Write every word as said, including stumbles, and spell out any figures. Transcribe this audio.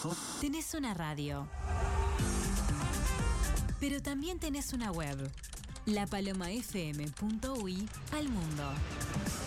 trabajo? Tenés una radio. Pero también tenés una web. la paloma f m punto u i al mundo.